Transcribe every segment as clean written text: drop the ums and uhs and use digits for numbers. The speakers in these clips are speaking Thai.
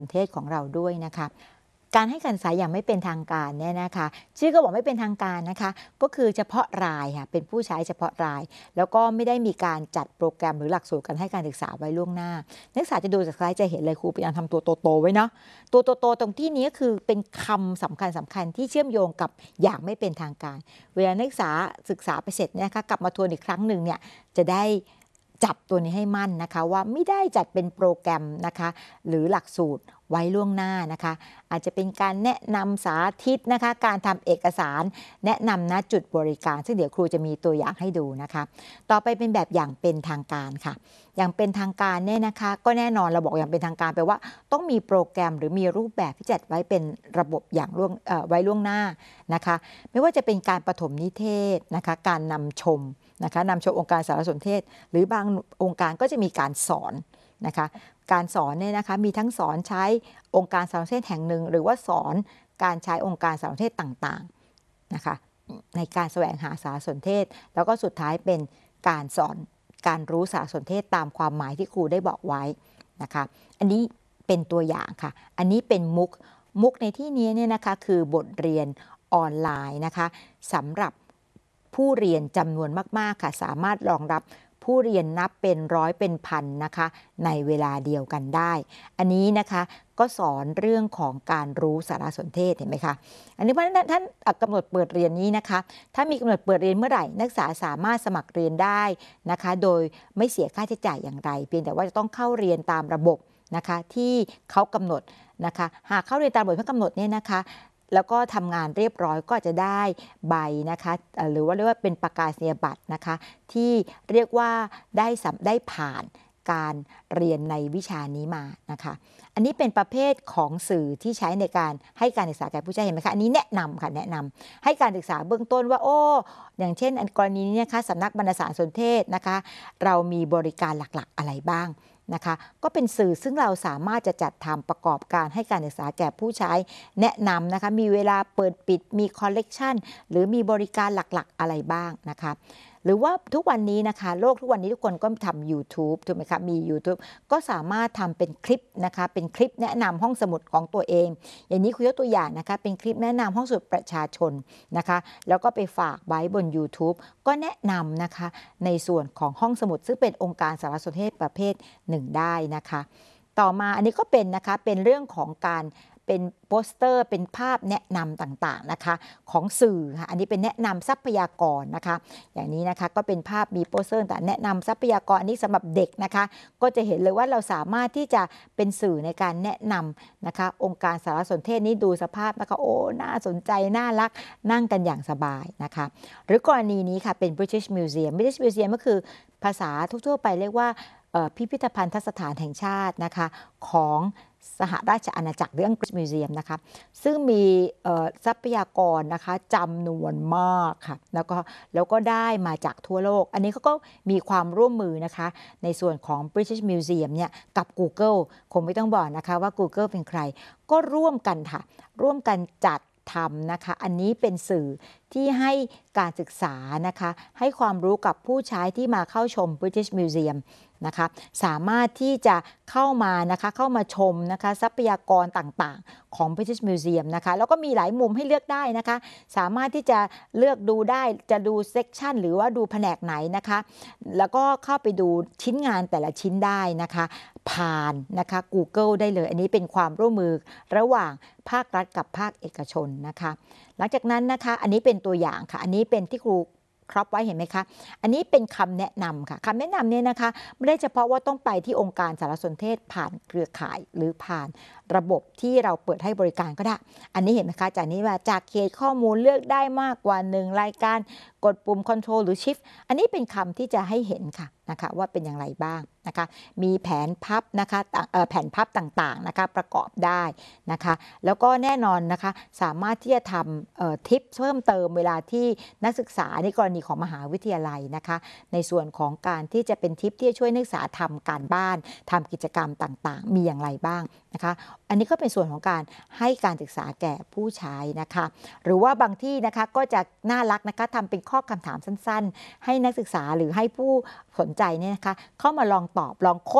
ประเทศของเราด้วยนะคะการให้การศึกษาอย่างไม่เป็นทางการเนี่ยนะคะชื่อก็บอกไม่เป็นทางการนะคะก็คือเฉพาะรายค่ะเป็นผู้ใช้เฉพาะรายแล้วก็ไม่ได้มีการจัดโปรแกรมหรือหลักสูตรการให้การศึกษาไว้ล่วงหน้านักศึกษาจะดูจากสไลด์จะเห็นเลยครูพยายามทำตัวโตๆไว้เนาะตัวโตๆตรงที่นี้คือเป็นคำสำคัญที่เชื่อมโยงกับอย่างไม่เป็นทางการเวลานักศึกษาไปเสร็จเนี่ยนะคะกลับมาทวนอีกครั้งหนึ่งเนี่ยจะได้จับตัวนี้ให้มั่นนะคะว่าไม่ได้จัดเป็นโปรแกรมนะคะหรือหลักสูตรไว้ล่วงหน้านะคะอาจจะเป็นการแนะนำสาธิตนะคะการทำเอกสารแนะนำณจุดบริการซึ่งเดี๋ยวครูจะมีตัวอย่างให้ดูนะคะต่อไปเป็นแบบอย่างเป็นทางการค่ะอย่างเป็นทางการเนี่ยนะคะก็แน่นอนเราบอกอย่างเป็นทางการแปลว่าต้องมีโปรแกรมหรือมีรูปแบบที่จัดไว้เป็นระบบอย่างไว้ล่วงหน้านะคะไม่ว่าจะเป็นการปฐมนิเทศนะคะการนำชมนะคะนำชมองค์การสารสนเทศหรือบางองค์การก็จะมีการสอนนะคะการสอนเนี่ยนะคะมีทั้งสอนใช้องค์การสารสนเทศแห่งหนึ่งหรือว่าสอนการใช้องค์การสารสนเทศต่างๆนะคะในการแสวงหาสารสนเทศแล้วก็สุดท้ายเป็นการสอนการรู้สารสนเทศตามความหมายที่ครูได้บอกไว้นะคะอันนี้เป็นตัวอย่างค่ะอันนี้เป็นมุกในที่นี้เนี่ยนะคะคือบทเรียนออนไลน์นะคะสำหรับผู้เรียนจำนวนมากๆค่ะสามารถรองรับผู้เรียนนับเป็นร้อยเป็นพันนะคะในเวลาเดียวกันได้อันนี้นะคะก็สอนเรื่องของการรู้สารสนเทศเห็นไหมคะอันนี้เพราะฉะนั้นท่านกำหนดเปิดเรียนนี้นะคะถ้ามีกำหนดเปิดเรียนเมื่อไหร่นักศึกษาสามารถสมัครเรียนได้นะคะโดยไม่เสียค่าใช้จ่ายอย่างไรเพียงแต่ว่าจะต้องเข้าเรียนตามระบบนะคะที่เขากำหนดนะคะหากเข้าเรียนตามระบบที่กำหนดเนี่ยนะคะแล้วก็ทำงานเรียบร้อยก็จะได้ใบนะคะหรือว่าเรียกว่าเป็นประกาศนียบัตรนะคะที่เรียกว่าได้ผ่านการเรียนในวิชานี้มานะคะอันนี้เป็นประเภทของสื่อที่ใช้ในการให้การศึกษาแก่ผู้ใช้เห็นไหมคะอันนี้แนะนำค่ะแนะนำให้การศึกษาเบื้องต้นว่าอย่างเช่นกรณีนี้นะคะสำนักบรรณสารสนเทศนะคะเรามีบริการหลักๆอะไรบ้างนะคะก็เป็นสื่อซึ่งเราสามารถจะจัดทำประกอบการให้การศึกษาแก่ผู้ใช้แนะนำนะคะมีเวลาเปิดปิดมีคอลเลกชันหรือมีบริการหลักๆอะไรบ้างนะคะหรือว่าทุกวันนี้นะคะโลกทุกวันนี้ทุกคนก็ทำ YouTube ถูกไหมคะมี YouTube ก็สามารถทำเป็นคลิปนะคะเป็นคลิปแนะนำห้องสมุดของตัวเองอย่างนี้คุยกตัวอย่างนะคะเป็นคลิปแนะนำห้องสมุดประชาชนนะคะแล้วก็ไปฝากไว้บน YouTube ก็แนะนำนะคะในส่วนของห้องสมุดซึ่งเป็นองค์การสารสนเทศประเภทหนึ่งได้นะคะต่อมาอันนี้ก็เป็นนะคะเป็นเรื่องของการเป็นโปสเตอร์เป็นภาพแนะนำต่างๆนะคะของสื่อค่ะอันนี้เป็นแนะนำทรัพยากรนะคะอย่างนี้นะคะก็เป็นภาพมีโปสเตอร์ต่างแนะนำทรัพยากรอันนี้สำหรับเด็กนะคะก็จะเห็นเลยว่าเราสามารถที่จะเป็นสื่อในการแนะนำนะคะองค์การสารสนเทศนี้ดูสภาพนะคะโอ้น่าสนใจน่ารักนั่งกันอย่างสบายนะคะหรือกรณีนี้ค่ะเป็น British Museum ก็คือภาษาทั่วๆไปเรียกว่าพิพิธภัณฑสถานแห่งชาตินะคะของสหราชอาณาจักรหรืออังกฤษมิวเซียมนะคะซึ่งมีทรัพยากรนะคะจำนวนมากค่ะแล้วก็ได้มาจากทั่วโลกอันนี้เขาก็มีความร่วมมือนะคะในส่วนของ British Museum เนี่ยกับ Google คงไม่ต้องบอกนะคะว่า Google เป็นใครก็ร่วมกันค่ะร่วมกันจัดทำนะคะอันนี้เป็นสื่อที่ให้การศึกษานะคะให้ความรู้กับผู้ใช้ที่มาเข้าชม British Museum นะคะสามารถที่จะเข้ามานะคะเข้ามาชมนะคะทรัพยากรต่างๆของ British Museum นะคะแล้วก็มีหลายมุมให้เลือกได้นะคะสามารถที่จะเลือกดูได้จะดูเซกชันหรือว่าดูแผนกไหนนะคะแล้วก็เข้าไปดูชิ้นงานแต่ละชิ้นได้นะคะผ่านนะคะ Google ได้เลยอันนี้เป็นความร่วมมือระหว่างภาครัฐกับภาคเอกชนนะคะหลังจากนั้นนะคะอันนี้เป็นตัวอย่างค่ะอันนี้เป็นที่ครูครอปไว้เห็นไหมคะอันนี้เป็นคำแนะนำค่ะคำแนะนำเนี่ยนะคะไม่ได้เฉพาะว่าต้องไปที่องค์การสารสนเทศผ่านเครือข่ายหรือผ่านระบบที่เราเปิดให้บริการก็ได้อันนี้เห็นไหมคะจากนี้ว่าจากเขตข้อมูลเลือกได้มากกว่า1รายการกดปุ่ม Control หรือ Shift อันนี้เป็นคำที่จะให้เห็นค่ะนะคะว่าเป็นอย่างไรบ้างนะคะมีแผนพับนะคะแผนพับต่างๆนะคะประกอบได้นะคะแล้วก็แน่นอนนะคะสามารถที่จะทำทิปเพิ่มเติมเวลาที่นักศึกษาในกรณีของมหาวิทยาลัยนะคะในส่วนของการที่จะเป็นทิปที่จะช่วยนักศึกษาทำการบ้านทำกิจกรรมต่างๆมีอย่างไรบ้างนะคะอันนี้ก็เป็นส่วนของการให้การศึกษาแก่ผู้ใช้นะคะหรือว่าบางที่นะคะก็จะน่ารักนะคะทำเป็นข้อคำถามสั้นๆให้นักศึกษาหรือให้ผู้สนใจเนี่ยนะคะเข้ามาลองตอบลอง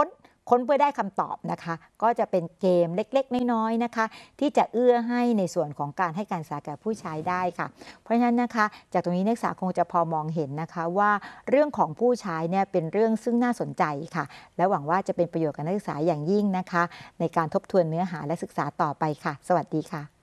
ค้นเพื่อได้คำตอบนะคะก็จะเป็นเกมเล็กๆน้อยๆนะคะที่จะเอื้อให้ในส่วนของการให้การศึกษาแก่ผู้ใช้ได้ค่ะเพราะฉะนั้นนะคะจากตรงนี้นักศึกษาคงจะพอมองเห็นนะคะว่าเรื่องของผู้ใช้เนี่ยเป็นเรื่องซึ่งน่าสนใจค่ะและหวังว่าจะเป็นประโยชน์กับนักศึกษาอย่างยิ่งนะคะในการทบทวนเนื้อหาและศึกษาต่อไปค่ะสวัสดีค่ะ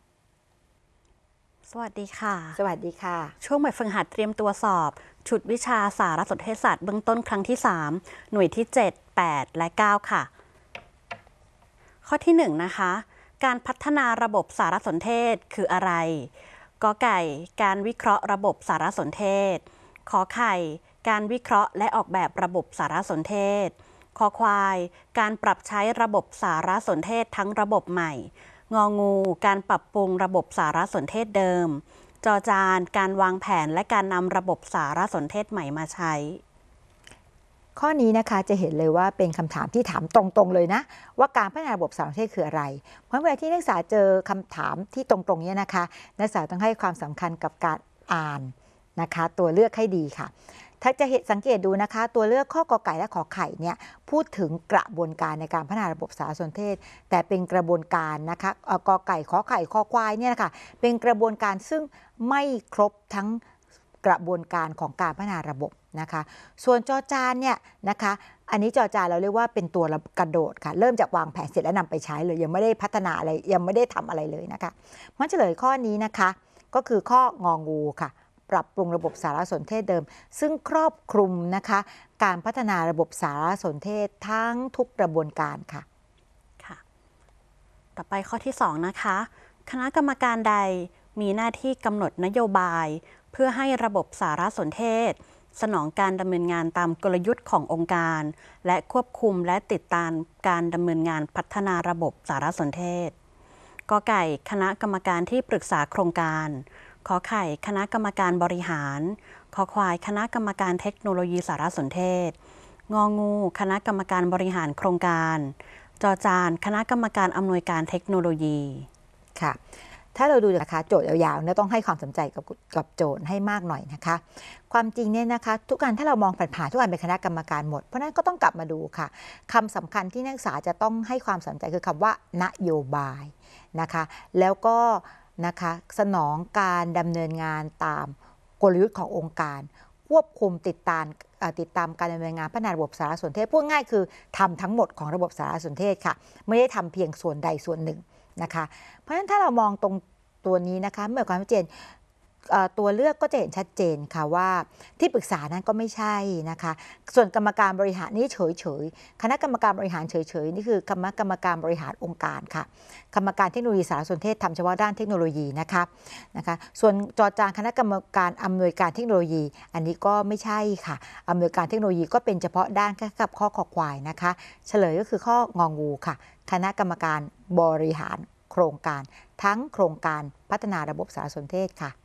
สวัสดีค่ะสวัสดีค่ะช่วงแบบฝึกหัดเตรียมตัวสอบชุดวิชาสารสนเทศศาสตร์เบื้องต้นครั้งที่ 3 หน่วยที่ 7 8 และ 9 ค่ะ ข้อที่ 1 นะคะการพัฒนาระบบสารสนเทศคืออะไรก.ไก่การวิเคราะห์ระบบสารสนเทศขอไข่การวิเคราะห์และออกแบบระบบสารสนเทศคอควายการปรับใช้ระบบสารสนเทศทั้งระบบใหม่งองูการปรับปรุงระบบสารสนเทศเดิมจอจานการวางแผนและการนำระบบสารสนเทศใหม่มาใช้ข้อนี้นะคะจะเห็นเลยว่าเป็นคำถามที่ถามตรงๆเลยนะว่าการพัฒนาระบบสารสนเทศคืออะไรเพราะเวลาที่นักศึกษาเจอคำถามที่ตรงๆนี้นะคะนักศึกษาต้องให้ความสำคัญกับการอ่านนะคะตัวเลือกให้ดีค่ะถ้าจะสังเกตดูนะคะตัวเลือกข้อกอไก่และขอไข่เนี่ยพูดถึงกระบวนการในการพัฒนาระบบสารสนเทศแต่เป็นกระบวนการนะคะกอไก่ขอไข่คอควายเนี่ยนะคะเป็นกระบวนการซึ่งไม่ครบทั้งกระบวนการของการพัฒนาระบบนะคะส่วนจอจานเนี่ยนะคะอันนี้จอจานเราเรียกว่าเป็นตัวกระโดดค่ะเริ่มจากวางแผนเสร็จแล้วนำไปใช้เลยยังไม่ได้พัฒนาอะไรยังไม่ได้ทำอะไรเลยนะคะมันเฉลยข้อนี้นะคะก็คือข้ององูค่ะปรับปรุงระบบสารสนเทศเดิมซึ่งครอบคลุมนะคะการพัฒนาระบบสารสนเทศทั้งทุกกระบวนการค่ะค่ะต่อไปข้อที่ 2 นะคะคณะกรรมการใดมีหน้าที่กำหนดนโยบายเพื่อให้ระบบสารสนเทศสนองการดำเนินงานตามกลยุทธ์ขององค์การและควบคุมและติดตามการดำเนินงานพัฒนาระบบสารสนเทศก.ไก่คณะกรรมการที่ปรึกษาโครงการขอไข่คณะกรรมการบริหารขอควายคณะกรรมการเทคโนโลยีสารสนเทศงองูคณะกรรมการบริหารโครงการจอจานคณะกรรมการอำนวยการเทคโนโลยีค่ะถ้าเราดูนะคะโจทย์ยาวๆเนี่ยต้องให้ความสนใจกับโจทย์ให้มากหน่อยนะคะความจริงเนี่ยนะคะทุกการถ้าเรามองผ่านๆทุกการเป็นคณะกรรมการหมดเพราะนั้นก็ต้องกลับมาดูค่ะคำสำคัญที่นักศึกษาจะต้องให้ความสนใจคือคำว่านโยบายนะคะแล้วก็นะคะสนองการดำเนินงานตามกลยุทธ์ขององค์การควบคุมติดตามการดำเนินงานพัฒนาระบบสารสนเทศพูดง่ายคือทำทั้งหมดของระบบสารสนเทศค่ะไม่ได้ทำเพียงส่วนใดส่วนหนึ่งนะคะเพราะฉะนั้นถ้าเรามองตรงตัวนี้นะคะเมื่อความชัดเจนตัวเลือกก็จะเห็นชัดเจนค่ะว่าที่ปรึกษานั้นก็ไม่ใช่นะคะส่วนกรรมการบริหารนี่เฉยๆคณะกรรมการบริหารเฉยๆนี่คือคณะกรรมการบริหารองค์การค่ะกรรมการเทคโนโลยีสารสนเทศทำเฉพาะด้านเทคโนโลยีนะคะส่วนจอจานคณะกรรมการอำนวยการเทคโนโลยีอันนี้ก็ไม่ใช่ค่ะอำนวยการเทคโนโลยีก็เป็นเฉพาะด้านกับข้อขอควายนะคะเฉลยก็คือข้ององูค่ะคณะกรรมการบริหารโครงการทั้งโครงการพัฒนาระบบสารสนเทศค่ะ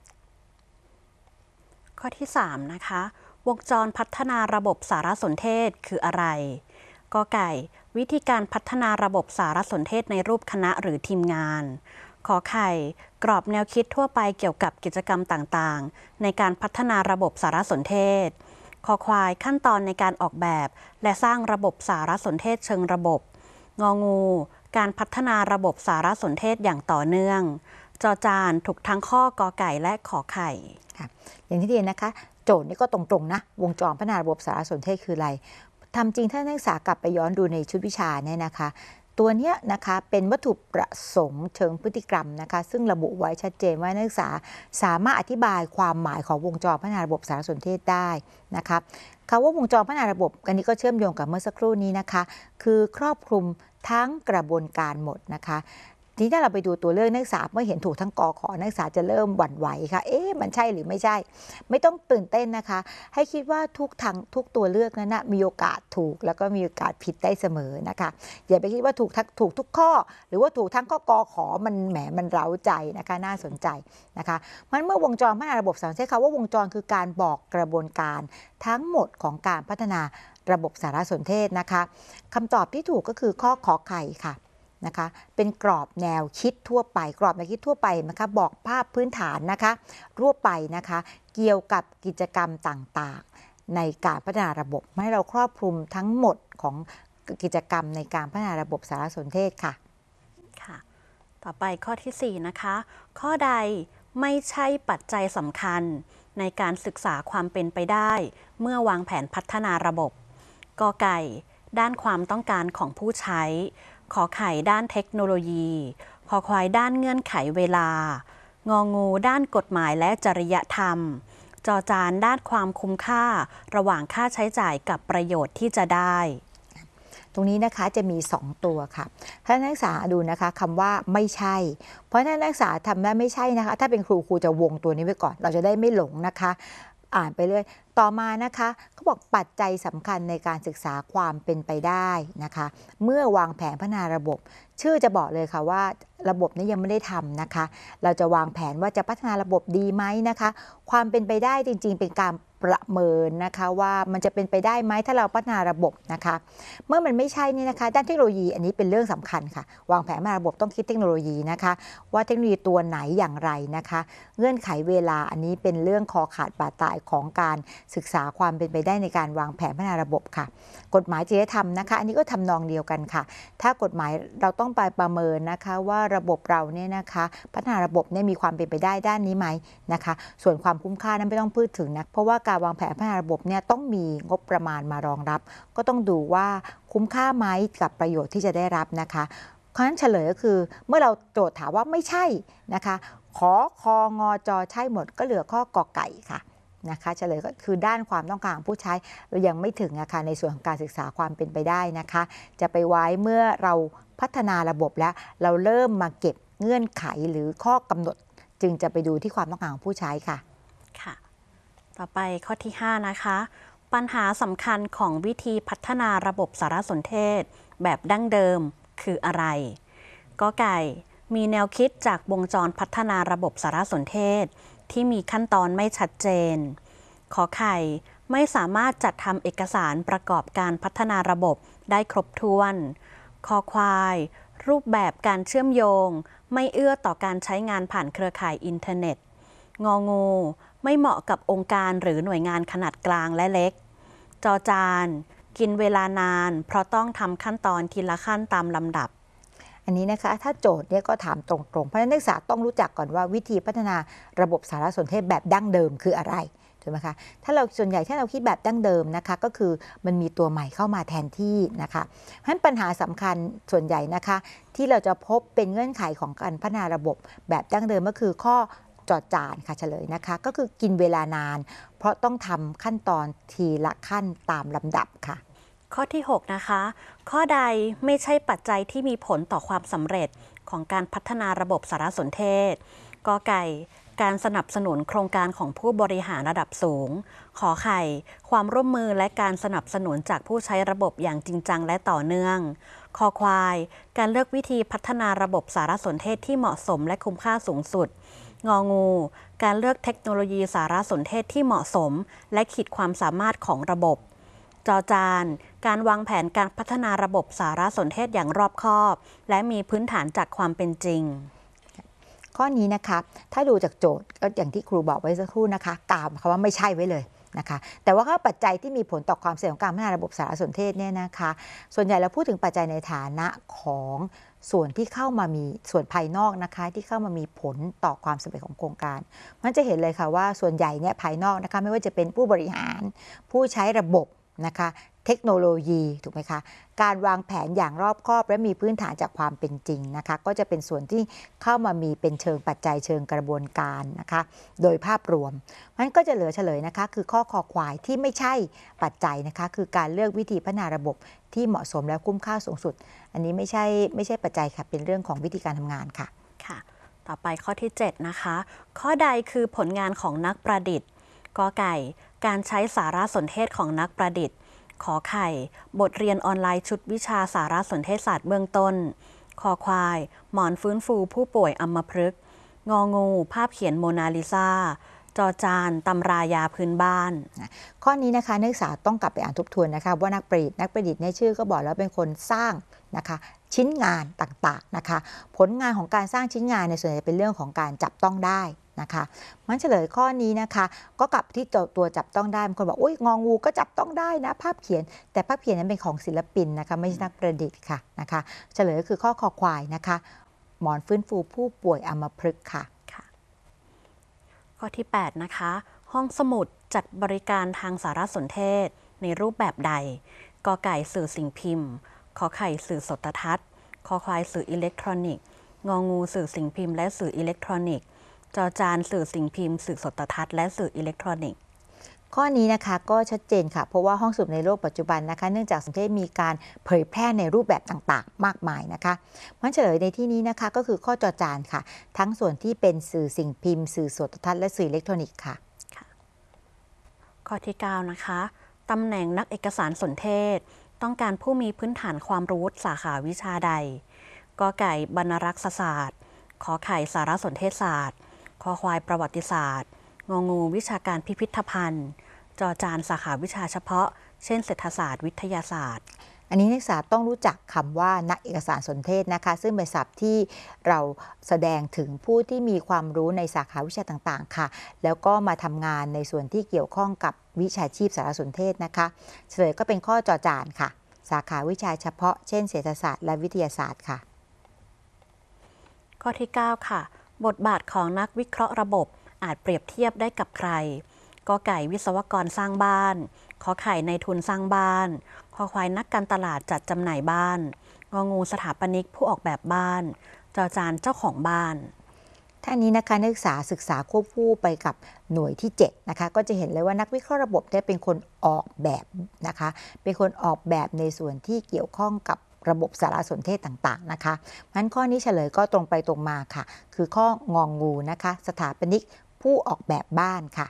ข้อที่ 3 นะคะวงจรพัฒนาระบบสารสนเทศคืออะไรก.ไก่วิธีการพัฒนาระบบสารสนเทศในรูปคณะหรือทีมงานขอไข่กรอบแนวคิดทั่วไปเกี่ยวกับกิจกรรมต่างๆในการพัฒนาระบบสารสนเทศคอควายขั้นตอนในการออกแบบและสร้างระบบสารสนเทศเชิงระบบงองูการพัฒนาระบบสารสนเทศอย่างต่อเนื่องจอจานถูกทั้งข้อกอไก่และขอไข่อย่างที่เรียนนะคะโจทย์นี่ก็ตรงๆนะวงจรพัฒนาระบบสารสนเทศคืออะไรทำจริงถ้านักศึกษากลับไปย้อนดูในชุดวิชาเนี่ยนะคะตัวนี้นะคะเป็นวัตถุประสงค์เชิงพฤติกรรมนะคะซึ่งระบุไว้ชัดเจนว่านักศึกษาสามารถอธิบายความหมายของวงจรพัฒนาระบบสารสนเทศได้นะคะคำว่าวงจรพัฒนาระบบอันนี้ก็เชื่อมโยงกับเมื่อสักครู่นี้นะคะคือครอบคลุมทั้งกระบวนการหมดนะคะทีนี้ถ้าเราไปดูตัวเลือกนักศึกษาเมื่อเห็นถูกทั้งกอขอนักศึกษาจะเริ่มหวั่นไหวค่ะมันใช่หรือไม่ใช่ไม่ต้องตื่นเต้นนะคะให้คิดว่าทุกตัวเลือกนั้นนะมีโอกาสถูกแล้วก็มีโอกาสผิดได้เสมอนะคะอย่าไปคิดว่าถูกทุกข้อหรือว่าถูกทั้งข้อกอขอมันเร้าใจนะคะน่าสนใจนะคะมันเมื่อวงจรพัฒนาระบบสารสนเทศว่าวงจรคือการบอกกระบวนการทั้งหมดของการพัฒนาระบบสารสนเทศนะคะคำตอบที่ถูกก็คือข้อขอไข่ค่ะนะคะเป็นกรอบแนวคิดทั่วไปกรอบแนวคิดทั่วไปนะคะบอกภาพพื้นฐานนะคะทั่วไปนะคะเกี่ยวกับกิจกรรมต่างๆในการพัฒนาระบบให้เราครอบคลุมทั้งหมดของกิจกรรมในการพัฒนาระบบสารสนเทศค่ะค่ะต่อไปข้อที่4นะคะข้อใดไม่ใช่ปัจจัยสำคัญในการศึกษาความเป็นไปได้เมื่อวางแผนพัฒนาระบบกอไก่ด้านความต้องการของผู้ใช้ขอไข่ด้านเทคโนโลยีขอควายด้านเงื่อนไขเวลางองูด้านกฎหมายและจริยธรรมจอจานด้านความคุ้มค่าระหว่างค่าใช้จ่ายกับประโยชน์ที่จะได้ตรงนี้นะคะจะมี 2 ตัวค่ะถ้านักศึกษาดูนะคะคำว่าไม่ใช่ เพราะถ้านักศึกษาทำได้ไม่ใช่นะคะถ้าเป็นครูจะวงตัวนี้ไว้ก่อนเราจะได้ไม่หลงนะคะอ่านไปเรื่อยต่อมานะคะเขาบอกปัจจัยสำคัญในการศึกษาความเป็นไปได้นะคะเมื่อวางแผนพัฒนาระบบ ชื่อจะบอกเลยค่ะว่าระบบนี้ยังไม่ได้ทำนะคะเราจะวางแผนว่าจะพัฒนาระบบดีไหมนะคะความเป็นไปได้จริงๆเป็นการประเมินนะคะว่ามันจะเป็นไปได้ไหมถ้าเราพัฒนาระบบนะคะเมื่อมันไม่ใช่นี่นะคะด้านเทคโนโลยีอันนี้เป็นเรื่องสำคัญค่ะวางแผนมาระบบต้องคิดเทคโนโลยีนะคะว่าเทคโนโลยีตัวไหนอย่างไรนะคะเงื่อนไขเวลาอันนี้เป็นเรื่องคอขาดบาดตายของการศึกษาความเป็นไปได้ในการวางแผนพัฒนาระบบค่ะกฎหมายจริยธรรมนะคะอันนี้ก็ทำนองเดียวกันค่ะถ้ากฎหมายเราต้องไปประเมินนะคะว่าระบบเราเนี่ยนะคะพัฒนาระบบเนี่ยมีความเป็นไปได้ด้านนี้ไหมนะคะส่วนความคุ้มค่านั้นไม่ต้องพูดถึงนะเพราะว่าการวางแผนพัฒนาระบบเนี่ยต้องมีงบประมาณมารองรับก็ต้องดูว่าคุ้มค่าไหมกับประโยชน์ที่จะได้รับนะคะเพราะฉะนั้นเฉลยก็คือเมื่อเราโจทย์ถามว่าไม่ใช่นะคะขอคองอจอใช่หมดก็เหลือข้อกอไก่ค่ะนะคะเฉลยก็คือด้านความต้องการของผู้ใช้เรายังไม่ถึงนะคะในส่วนของการศึกษาความเป็นไปได้นะคะจะไปไว้เมื่อเราพัฒนาระบบแล้วเราเริ่มมาเก็บเงื่อนไขหรือข้อกำหนดจึงจะไปดูที่ความต้องการของผู้ใช้ค่ะค่ะต่อไปข้อที่5นะคะปัญหาสำคัญของวิธีพัฒนาระบบสารสนเทศแบบดั้งเดิมคืออะไรกอไก่มีแนวคิดจากวงจรพัฒนาระบบสารสนเทศที่มีขั้นตอนไม่ชัดเจนขอไข่ไม่สามารถจัดทำเอกสารประกอบการพัฒนาระบบได้ครบถ้วนคอควายรูปแบบการเชื่อมโยงไม่เอื้อต่อการใช้งานผ่านเครือข่ายอินเทอร์เน็ตงองูไม่เหมาะกับองค์การหรือหน่วยงานขนาดกลางและเล็กจอจานกินเวลานานเพราะต้องทำขั้นตอนทีละขั้นตามลำดับอันนี้นะคะถ้าโจทย์เนี่ยก็ถามตรงๆเพราะฉะนั้นนักศึกษาต้องรู้จักก่อนว่าวิธีพัฒนาระบบสารสนเทศแบบดั้งเดิมคืออะไรถูกไหมคะถ้าเราส่วนใหญ่ถ้าเราคิดแบบดั้งเดิมนะคะก็คือมันมีตัวใหม่เข้ามาแทนที่นะคะเพราะฉะนั้นปัญหาสำคัญส่วนใหญ่นะคะที่เราจะพบเป็นเงื่อนไขของการพัฒนาระบบแบบดั้งเดิมก็คือข้อจอจานค่ะเฉลยนะคะก็คือกินเวลานานเพราะต้องทำขั้นตอนทีละขั้นตามลำดับค่ะข้อที่6นะคะข้อใดไม่ใช่ปัจจัยที่มีผลต่อความสำเร็จของการพัฒนาระบบสารสนเทศกอไก่การสนับสนุนโครงการของผู้บริหารระดับสูงขอไข่ความร่วมมือและการสนับสนุนจากผู้ใช้ระบบอย่างจริงจังและต่อเนื่องคอควายการเลือกวิธีพัฒนาระบบสารสนเทศที่เหมาะสมและคุ้มค่าสูงสุดงองูการเลือกเทคโนโลยีสารสนเทศที่เหมาะสมและขีดความสามารถของระบบจอจานการวางแผนการพัฒนาระบบสารสนเทศอย่างรอบคอบและมีพื้นฐานจากความเป็นจริงข้อนี้นะคะถ้าดูจากโจทย์ก็อย่างที่ครูบอกไว้สักครู่นะคะกล่าวคำว่าไม่ใช่ไว้เลยนะคะแต่ว่าข้อปัจจัยที่มีผลต่อความเสี่ยงของการพัฒนาระบบสารสนเทศเนี่ยนะคะส่วนใหญ่เราพูดถึงปัจจัยในฐานะของส่วนที่เข้ามามีส่วนภายนอกนะคะที่เข้ามามีผลต่อความสำเร็จของโครงการมันจะเห็นเลยค่ะว่าส่วนใหญ่เนี่ยภายนอกนะคะไม่ว่าจะเป็นผู้บริหารผู้ใช้ระบบนะคะเทคโนโลยีถูกไหมคะการวางแผนอย่างรอบคอบและมีพื้นฐานจากความเป็นจริงนะคะก็จะเป็นส่วนที่เข้ามามีเป็นเชิงปัจจัยเชิงกระบวนการนะคะโดยภาพรวมมันก็จะเหลือเฉลยนะคะคือข้อคอควายที่ไม่ใช่ปัจจัยนะคะคือการเลือกวิธีพัฒนาระบบที่เหมาะสมและคุ้มค่าสูงสุดอันนี้ไม่ใช่ปัจจัยค่ะเป็นเรื่องของวิธีการทำงานค่ะค่ะต่อไปข้อที่7นะคะข้อใดคือผลงานของนักประดิษฐ์กอไก่การใช้สารสนเทศของนักประดิษฐ์ขอไข่บทเรียนออนไลน์ชุดวิชาสารสนเทศศาสตร์เบื้องต้นคอควายหมอนฟื้นฟูผู้ป่วยอัมพฤกษ์งองูภาพเขียนโมนาลิซาจอจานตำรายาพื้นบ้านข้อนี้นะคะนักศึกษาต้องกลับไปอ่านทบทวนนะคะว่านักประดิษฐ์ในชื่อก็บอกแล้วเป็นคนสร้างนะคะชิ้นงานต่างๆนะคะผลงานของการสร้างชิ้นงานในส่วนใหญ่เป็นเรื่องของการจับต้องได้นะคะมันเฉลยข้อนี้นะคะก็กลับที่ตัวจับต้องได้บางคนบอกอุ้ยงองูก็จับต้องได้นะภาพเขียนแต่ภาพเขียนนั้นเป็นของศิลปินนะคะไม่ใช่นักประดิษฐ์ค่ะนะคะเฉลยก็คือข้อคอควายนะคะหมอนฟื้นฟูผู้ป่วยอัมพฤกษ์ค่ะข้อที่ 8 นะคะ ห้องสมุดจัดบริการทางสารสนเทศในรูปแบบใดกไก่สื่อสิ่งพิมพ์ขอไข่สื่อโทรทัศน์คอควายสื่ออิเล็กทรอนิกส์งองูสื่อสิ่งพิมพ์และสื่ออิเล็กทรอนิกส์จอจานสื่อสิ่งพิมพ์สื่อโทรทัศน์และสื่ออิเล็กทรอนิกส์ข้อนี้นะคะก็ชัดเจนค่ะเพราะว่าห้องสมุดในโลกปัจจุบันนะคะเนื่องจากสนเทศมีการเผยแพร่ในรูปแบบต่างๆมากมายนะคะมันเฉลยในที่นี้นะคะก็คือข้อจอจานค่ะทั้งส่วนที่เป็นสื่อสิ่งพิมพ์สื่อโทรทัศน์และสื่ออิเล็กทรอนิกส์ค่ะข้อที่ 9 นะคะตำแหน่งนักเอกสารสนเทศต้องการผู้มีพื้นฐานความรู้สาขาวิชาใดกไก่บรรณารักษศาสตร์ขอไข่สารสนเทศศาสตร์คอควายประวัติศาสตร์งองูวิชาการพิพิธภัณฑ์จอจานสาขาวิชาเฉพาะเช่นเศรษฐศาสตร์วิทยาศาสตร์อันนี้นักศึกษาต้องรู้จักคำว่านักเอกสารสนเทศนะคะซึ่งเป็นศัพท์ที่เราแสดงถึงผู้ที่มีความรู้ในสาขาวิชาต่างๆค่ะแล้วก็มาทำงานในส่วนที่เกี่ยวข้องกับวิชาชีพสารสนเทศนะคะเฉลยก็เป็นข้อจอจานค่ะสาขาวิชาเฉพาะเช่นเศรษฐศาสตร์และวิทยาศาสตร์ค่ะข้อที่ 9 ค่ะบทบาทของนักวิเคราะห์ระบบอาจเปรียบเทียบได้กับใครกไก่วิศวกรสร้างบ้านขอไข่ในทุนสร้างบ้านคอควายนักการตลาดจัดจำหน่ายบ้านงองูสถาปนิกผู้ออกแบบบ้านจอจานเจ้าของบ้านท่านี้นะคะนักศึกษาควบคู่ไปกับหน่วยที่7นะคะก็จะเห็นเลยว่านักวิเคราะห์ระบบได้เป็นคนออกแบบนะคะเป็นคนออกแบบในส่วนที่เกี่ยวข้องกับระบบสารสนเทศต่างๆนะคะงั้นข้อนี้เฉลยก็ตรงไปตรงมาค่ะคือข้ององูนะคะสถาปนิกผู้ออกแบบบ้านค่ะ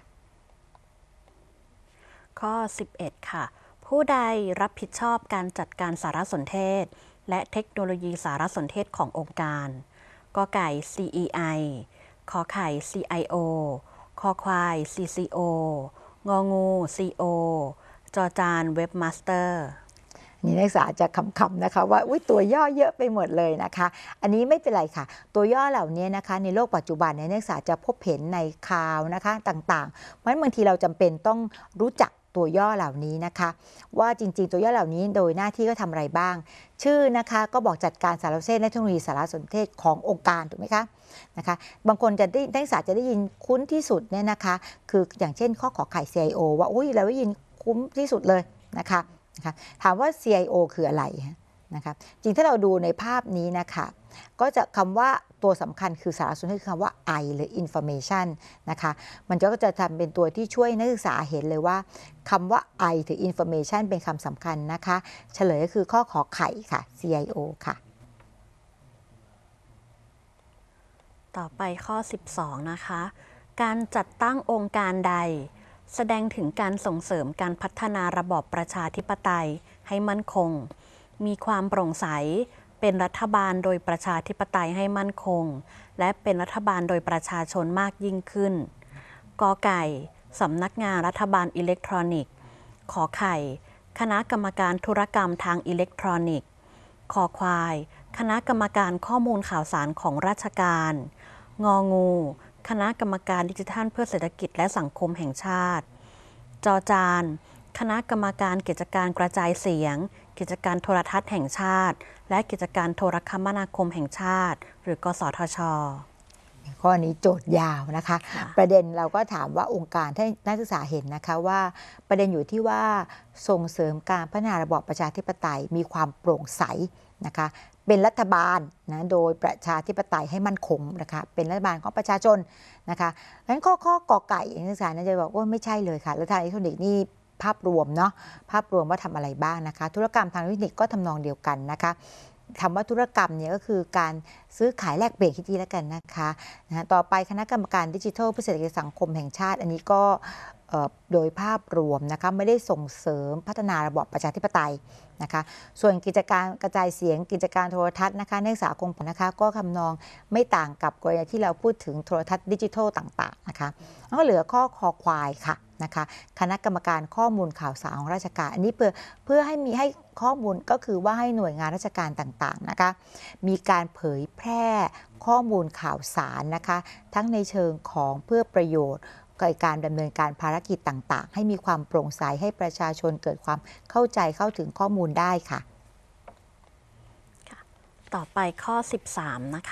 ข้อ 11 ค่ะผู้ใดรับผิดชอบการจัดการสารสนเทศและเทคโนโลยีสารสนเทศขององค์การกไก่ CEI ขอไข่ CIO คอควาย CCO งองู CO จอจานเว็บมาสเตอร์นี่นักศึกษาจะคำๆนะคะว่าตัวย่อเยอะไปหมดเลยนะคะอันนี้ไม่เป็นไรค่ะตัวย่อเหล่านี้นะคะในโลกปัจจุบันเนี่ยนักศึกษาจะพบเห็นในข่าวนะคะต่างๆเพราะฉะนั้นบางทีเราจำเป็นต้องรู้จักตัวย่อเหล่านี้นะคะว่าจริงๆตัวย่อเหล่านี้โดยหน้าที่ก็ทำอะไรบ้างชื่อนะคะก็บอกจัดการสารสนเทศและเทคโนโลยีสารสนเทศขององค์การถูกไหมคะนะคะบางคนจะได้นักศึกษาจะได้ยินคุ้นที่สุดเนี่ยนะคะคืออย่างเช่นข้อขอไข่ CIO ว่าอุ้ยเราได้ยินคุ้นที่สุดเลยนะคะถามว่า CIO คืออะไรนะคะจริงถ้าเราดูในภาพนี้นะคะก็จะคำว่าตัวสำคัญคือสารสนเทศคือคำว่า I หรือ information นะคะมันก็จะทำเป็นตัวที่ช่วยนักศึกษาเห็นเลยว่าคำว่า I หรือ information เป็นคำสำคัญนะคะเฉลยก็คือข้อขอไข่ค่ะ CIO ค่ะต่อไปข้อ 12 นะคะการจัดตั้งองค์การใดแสดงถึงการส่งเสริมการพัฒนาระบอบประชาธิปไตยให้มั่นคงมีความโปร่งใสเป็นรัฐบาลโดยประชาธิปไตยให้มั่นคงและเป็นรัฐบาลโดยประชาชนมากยิ่งขึ้นกไก่สำนักงานรัฐบาลอิเล็กทรอนิกส์ขอไข่คณะกรรมการธุรกรรมทางอิเล็กทรอนิกส์คอควายคณะกรรมการข้อมูลข่าวสารของราชการงองูคณะกรรมการดิจิทัลเพื่อเศรษฐกิจและสังคมแห่งชาติจอจานคณะกรรมการกิจการกระจายเสียงกิจการโทรทัศน์แห่งชาติและกิจการโทรคมนาคมแห่งชาติหรือกสทช. ข้อนี้โจทย์ยาวนะคะประเด็นเราก็ถามว่าองค์การที่นักศึกษาเห็นนะคะว่าประเด็นอยู่ที่ว่าส่งเสริมการพัฒนาระบอบประชาธิปไตยมีความโปร่งใสนะคะเป็นรัฐบาลนะโดยประชาธิปไตยให้มั่นคงนะคะเป็นรัฐบาลของประชาชนนะคะงั้นข้อกอไก่นักศึกษาจะบอกว่าไม่ใช่เลยค่ะรัฐบาลอิเล็กทรอนิกส์นี่ภาพรวมเนาะภาพรวมว่าทำอะไรบ้างนะคะธุรกรรมทางเทคนิคก็ทำนองเดียวกันนะคะคำว่าธุรกรรมเนี่ยก็คือการซื้อขายแลกเปลี่ยนคิดดีแล้วกันนะคะต่อไปคณะกรรมการดิจิทัลเพื่อเศรษฐกิจสังคมแห่งชาติอันนี้ก็โดยภาพรวมนะคะไม่ได้ส่งเสริมพัฒนาระบอบประชาธิปไตยนะคะส่วนกิจการกระจายเสียงกิจการโทรทัศน์นะคะนักศึกษากรมนะคะก็คำนองไม่ต่างกับกรณีที่เราพูดถึงโทรทัศน์ดิจิทัลต่างๆนะคะแล้วก็เหลือข้อคอควายค่ะนะคะคณะกรรมการข้อมูลข่าวสารของราชการอันนี้เพื่อให้ข้อมูลก็คือว่าให้หน่วยงานราชการต่างๆนะคะมีการเผยแพร่ข้อมูลข่าวสารนะคะทั้งในเชิงของเพื่อประโยชน์การดำเนินการภารกิจต่างๆให้มีความโปร่งใสให้ประชาชนเกิดความเข้าใจเข้าถึงข้อมูลได้ค่ะต่อไปข้อ 13 นะคะ